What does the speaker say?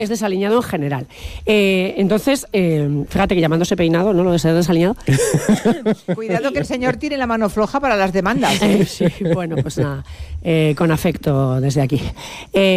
es desaliñado en general. Entonces, fíjate que llamándose peinado, ¿no? Lo de ser desaliñado. Cuidado que el señor tiene la mano floja para las demandas. Sí, bueno, pues nada, con afecto desde aquí.